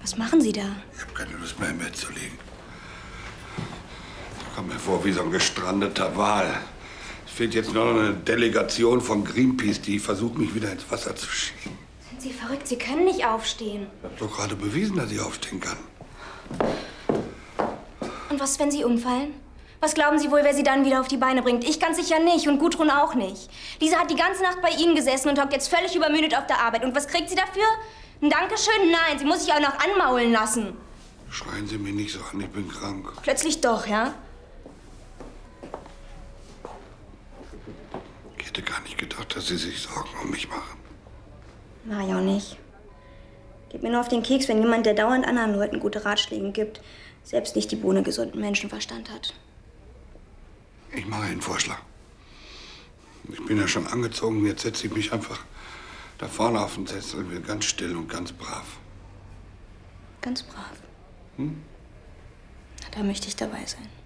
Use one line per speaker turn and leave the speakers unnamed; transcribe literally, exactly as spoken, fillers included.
Was machen Sie da?
Ich habe keine Lust mehr im Bett zu liegen. Ich komme mir vor wie so ein gestrandeter Wal. Es fehlt jetzt nur noch eine Delegation von Greenpeace, die versucht, mich wieder ins Wasser zu schieben.
Sind Sie verrückt? Sie können nicht aufstehen.
Ich habe doch gerade bewiesen, dass ich aufstehen kann.
Und was, wenn Sie umfallen? Was glauben Sie wohl, wer Sie dann wieder auf die Beine bringt? Ich ganz sicher nicht und Gudrun auch nicht. Lisa hat die ganze Nacht bei Ihnen gesessen und hockt jetzt völlig übermüdet auf der Arbeit. Und was kriegt sie dafür? Ein Dankeschön? Nein, sie muss sich auch noch anmaulen lassen.
Schreien Sie mich nicht so an, ich bin krank.
Plötzlich doch, ja?
Ich hätte gar nicht gedacht, dass Sie sich Sorgen um mich machen.
War ich auch nicht. Geht mir nur auf den Keks, wenn jemand, der dauernd anderen Leuten gute Ratschläge gibt, selbst nicht die Bohne gesunden Menschenverstand hat.
Ich mache einen Vorschlag. Ich bin ja schon angezogen, jetzt setze ich mich einfach da vorne auf den Sessel und bin ganz still und ganz brav.
Ganz brav.
Hm?
Na, da möchte ich dabei sein.